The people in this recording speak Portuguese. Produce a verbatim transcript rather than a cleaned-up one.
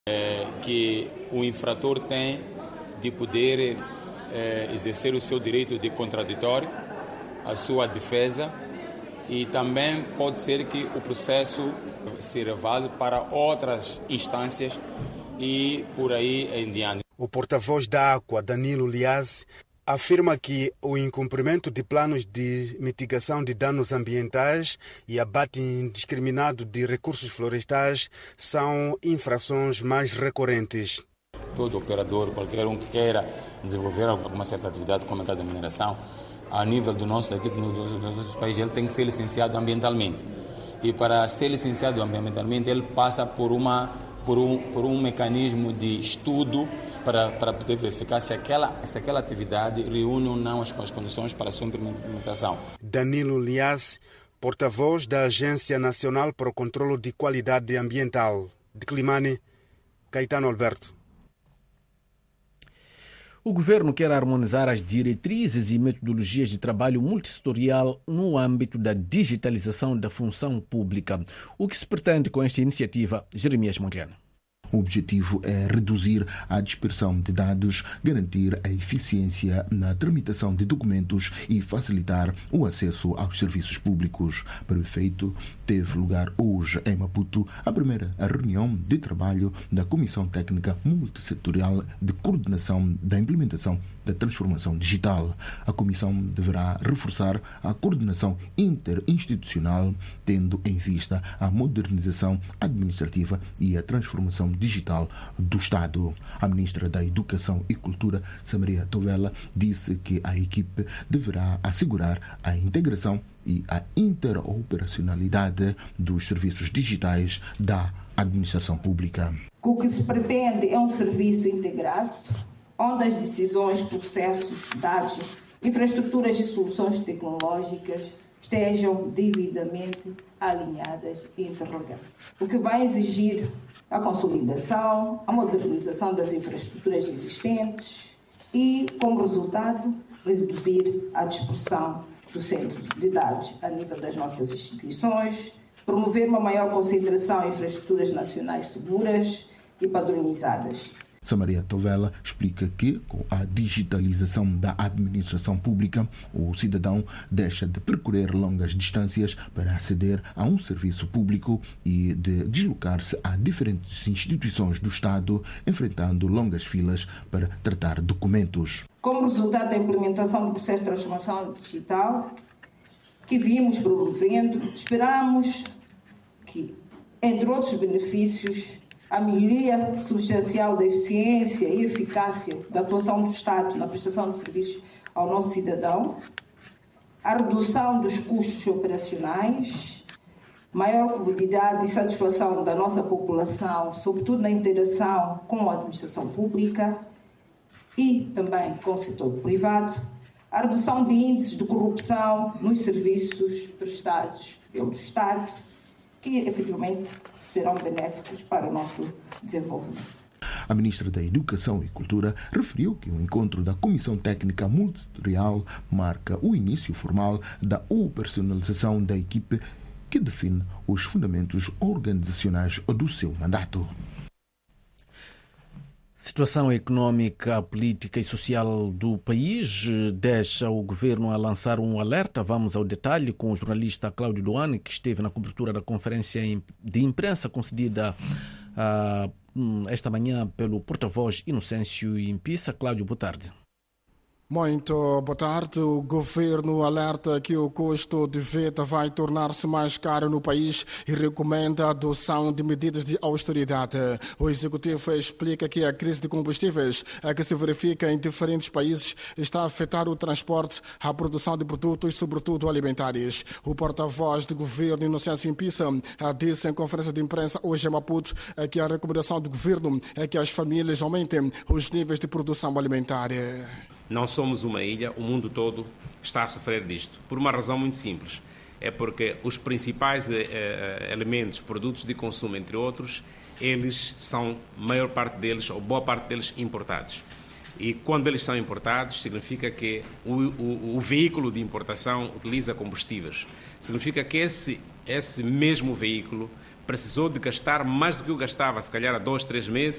É, que o infrator tem de poder é, exercer o seu direito de contraditório, a sua defesa, e também pode ser que o processo se revale para outras instâncias e por aí em diante. O porta-voz da Aqua, Danilo Liaz, afirma que o incumprimento de planos de mitigação de danos ambientais e abate indiscriminado de recursos florestais são infrações mais recorrentes. Todo operador, qualquer um que queira desenvolver alguma certa atividade, como é o caso da mineração, a nível do nosso, daqui, do nosso país, ele tem que ser licenciado ambientalmente. E para ser licenciado ambientalmente, ele passa por, uma, por, um, por um mecanismo de estudo para, para poder verificar se aquela, se aquela atividade reúne ou não as, as condições para a sua implementação. Danilo Liaz, porta-voz da Agência Nacional para o Controlo de Qualidade Ambiental. De Climane, Caetano Alberto. O governo quer harmonizar as diretrizes e metodologias de trabalho multissetorial no âmbito da digitalização da função pública. O que se pretende com esta iniciativa, Jeremias Monteano? O objetivo é reduzir a dispersão de dados, garantir a eficiência na tramitação de documentos e facilitar o acesso aos serviços públicos. Para o efeito, teve lugar hoje em Maputo a primeira reunião de trabalho da Comissão Técnica Multissetorial de Coordenação da Implementação da Transformação Digital. A Comissão deverá reforçar a coordenação interinstitucional, tendo em vista a modernização administrativa e a transformação digital do Estado. A ministra da Educação e Cultura, Samaria Tovela, disse que a equipe deverá assegurar a integração e a interoperacionalidade dos serviços digitais da administração pública. O que se pretende é um serviço integrado, onde as decisões, processos, dados, infraestruturas e soluções tecnológicas estejam devidamente alinhadas e interligadas. O que vai exigir a consolidação, a modernização das infraestruturas existentes e, como resultado, reduzir a dispersão do centro de dados a nível das nossas instituições, promover uma maior concentração em infraestruturas nacionais seguras e padronizadas. Samaria Tovela explica que, com a digitalização da administração pública, o cidadão deixa de percorrer longas distâncias para aceder a um serviço público e de deslocar-se a diferentes instituições do Estado, enfrentando longas filas para tratar documentos. Como resultado da implementação do processo de transformação digital que vimos promovendo, esperamos que, entre outros benefícios, a melhoria substancial da eficiência e eficácia da atuação do Estado na prestação de serviços ao nosso cidadão, a redução dos custos operacionais, maior comodidade e satisfação da nossa população, sobretudo na interação com a administração pública e também com o setor privado, a redução de índices de corrupção nos serviços prestados pelo Estado, que efetivamente serão benéficos para o nosso desenvolvimento. A ministra da Educação e Cultura referiu que o encontro da Comissão Técnica Multissetorial marca o início formal da operacionalização da equipe que define os fundamentos organizacionais do seu mandato. Situação económica, política e social do país deixa o governo a lançar um alerta. Vamos ao detalhe com o jornalista Cláudio Duane, que esteve na cobertura da conferência de imprensa concedida uh, esta manhã pelo porta-voz Inocêncio Impissa. Cláudio, boa tarde. Muito boa tarde. O governo alerta que o custo de vida vai tornar-se mais caro no país e recomenda a adoção de medidas de austeridade. O executivo explica que a crise de combustíveis, a que se verifica em diferentes países, está a afetar o transporte, a produção de produtos, sobretudo alimentares. O porta-voz do governo, Inocêncio Impissa, disse em conferência de imprensa hoje em Maputo que a recomendação do governo é que as famílias aumentem os níveis de produção alimentar. Não somos uma ilha, o mundo todo está a sofrer disto, por uma razão muito simples. É porque os principais eh, elementos, produtos de consumo, entre outros, eles são, maior parte deles, ou boa parte deles, importados. E quando eles são importados, significa que o, o, o veículo de importação utiliza combustíveis. Significa que esse, esse mesmo veículo precisou de gastar mais do que o gastava, se calhar há dois, três meses,